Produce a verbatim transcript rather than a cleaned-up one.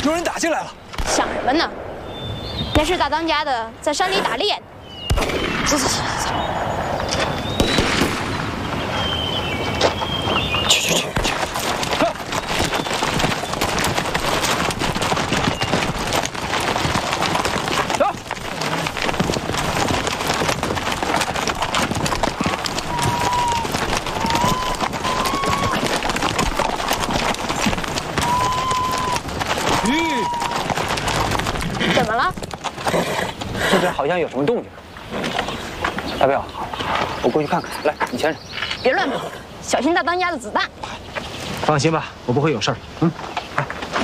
有人打进来了。 想什么呢？那是大当家的在山里打猎。走走走走。去去去去。啊怎么了？ 这边好像有什么动静。大彪，我过去看看。来，你牵着。 别乱跑，小心大当家的子弹。 放心吧，我不会有事儿。嗯。